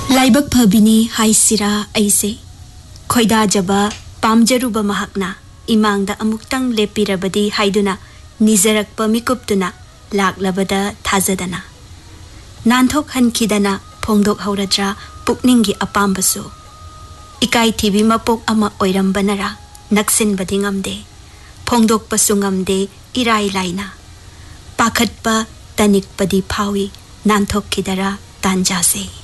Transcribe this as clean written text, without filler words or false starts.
लाइबक फबिनी हाइसिरा ऐसे खोइदा जबा पामजरुबा महकना इमांगदा अमुक्तंग लेपिरबदी हाइदुना निजरकपा मिकुप्तुना लाक्लबदा थाजदना नानथोक हनखिदना फोंदोक हौरद्रा पुकनिंगी अपाम्बसु इकाई थिबी मपोक अमा ओइरंबनरा नक्सिनबदी ngamde फोंदोकपसु ngamde इराई लाइना पाखतपा तनिकपदी फावी नानथोक खिदरा तांजासे